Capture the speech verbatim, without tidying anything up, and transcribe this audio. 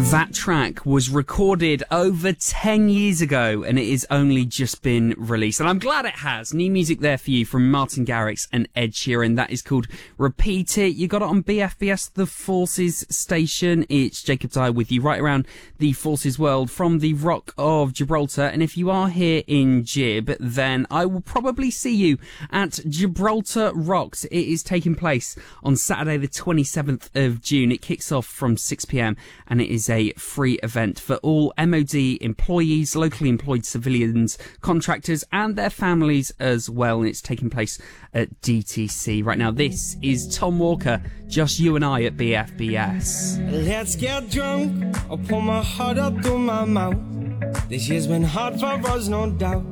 That track was recorded over ten years ago and it has only just been released. And I'm glad it has. New music there for you from Martin Garrix and Ed Sheeran. That is called Repeat It. You got it on B F B S, the Forces station. It's Jacob Dyer with you right around the Forces world from the Rock of Gibraltar. And if you are here in Gib, then I will probably see you at Gibraltar Rocks. It is taking place on Saturday the twenty-seventh of June. It kicks off from six p.m. and it is a free event for all M O D employees, locally employed civilians, contractors and their families as well. And it's taking place at D T C. Right now, this is Tom Walker, Just You and I at B F B S. Let's get drunk, I'll pull my heart up through my mouth. This year's been hard for us, no doubt.